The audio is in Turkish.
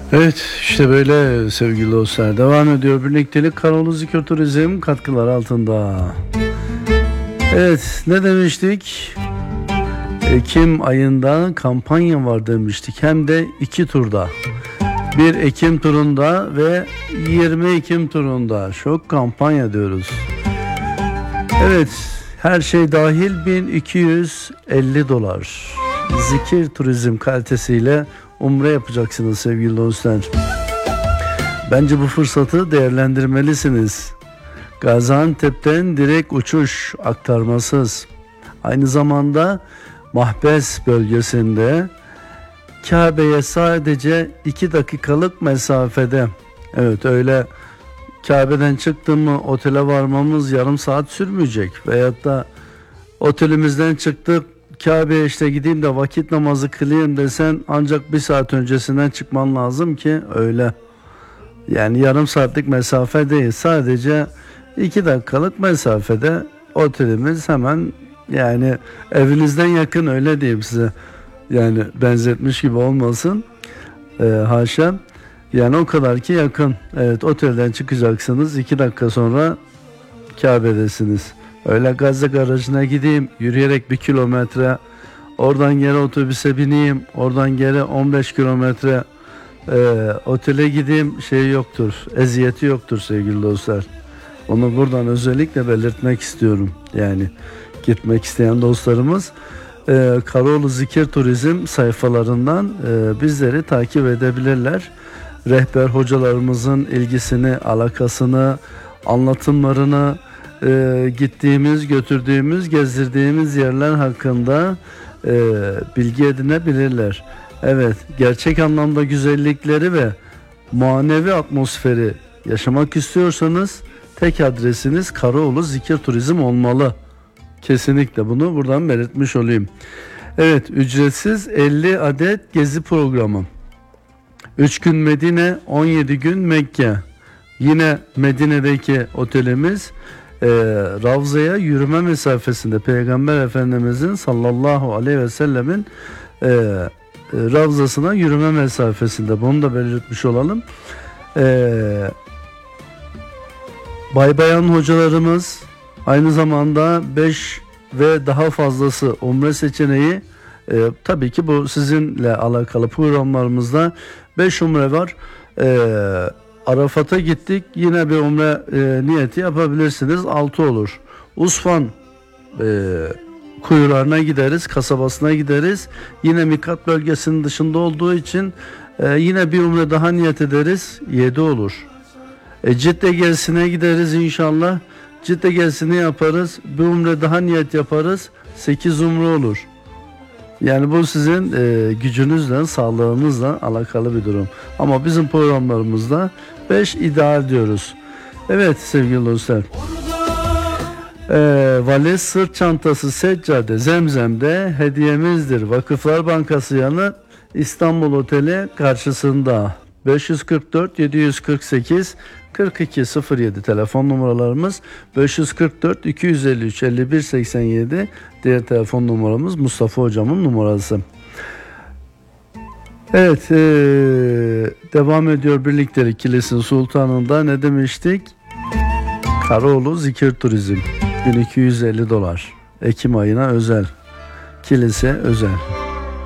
Evet, işte böyle sevgili dostlar, devam ediyor birliktelik. Karaoğlu Zikir Turizm katkılar altında. Evet, ne demiştik? Ekim ayında kampanya var demiştik, hem de 2 turda. 1 Ekim turunda ve 20 Ekim turunda şok kampanya diyoruz. Evet, her şey dahil $1250. Zikir Turizm kalitesiyle umre yapacaksınız sevgili dostlar. Bence bu fırsatı değerlendirmelisiniz. Gaziantep'ten direkt uçuş, aktarmasız. Aynı zamanda Mahbes bölgesinde, Kabe'ye sadece 2 dakikalık mesafede. Evet, öyle Kabe'den çıktın mı otele varmamız yarım saat sürmeyecek. Veyahut da otelimizden çıktık, Kabe'ye işte gideyim de vakit namazı kılayım desen ancak 1 saat öncesinden çıkman lazım ki öyle. Yani yarım saatlik mesafe değil, sadece 2 dakikalık mesafede otelimiz hemen, yani evinizden yakın, öyle diyeyim size. Yani benzetmiş gibi olmasın, haşa. Yani o kadar ki yakın. Evet, otelden çıkacaksınız, 2 dakika sonra Kabe'desiniz. Öyle Gazze garajına gideyim, yürüyerek 1 kilometre, oradan geri otobüse bineyim, oradan geri 15 kilometre otele gideyim, şey yoktur, eziyeti yoktur sevgili dostlar. Onu buradan özellikle belirtmek istiyorum. Yani gitmek isteyen dostlarımız Karaoğlu Zikir Turizm sayfalarından bizleri takip edebilirler. Rehber hocalarımızın ilgisini, alakasını, anlatımlarını, gittiğimiz, götürdüğümüz, gezdirdiğimiz yerler hakkında bilgi edinebilirler. Evet, gerçek anlamda güzellikleri ve manevi atmosferi yaşamak istiyorsanız tek adresiniz Karaoğlu Zikir Turizm olmalı. Kesinlikle bunu buradan belirtmiş olayım. Evet, ücretsiz 50 adet gezi programı. 3 gün Medine, 17 gün Mekke. Yine Medine'deki otelimiz Ravza'ya yürüme mesafesinde, Peygamber Efendimizin sallallahu aleyhi ve sellemin Ravzasına yürüme mesafesinde. Bunu da belirtmiş olalım. Bayan hocalarımız aynı zamanda 5 ve daha fazlası umre seçeneği, tabii ki bu sizinle alakalı programlarımızda 5 umre var. Arafat'a gittik, yine bir umre niyeti yapabilirsiniz, 6 olur. Usfan kuyularına gideriz, kasabasına gideriz. Yine mikat bölgesinin dışında olduğu için yine bir umre daha niyet ederiz, 7 olur. Cidde gezisine gideriz inşallah. Cidde gezisini yaparız, bir umre daha niyet yaparız, 8 umre olur. Yani bu sizin gücünüzle, sağlığınızla alakalı bir durum. Ama bizim programlarımızda 5 ideal diyoruz. Evet sevgili dostlar. Valiz, sırt çantası, seccade, Zemzem'de hediyemizdir. Vakıflar Bankası yanı İstanbul Oteli karşısında. 544 748 4207 telefon numaralarımız, 544 253 51 87 diğer telefon numaramız, Mustafa hocamın numarası. Evet, devam ediyor birliktelik Kilis'in sultanında. Ne demiştik? Karaoğlu Zikir Turizm $1250, Ekim ayına özel, Kilis'e özel.